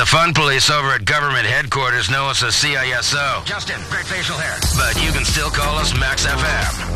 The fun police over at government headquarters know us as CISO. Justin, great facial hair. But you can still call us Max FM.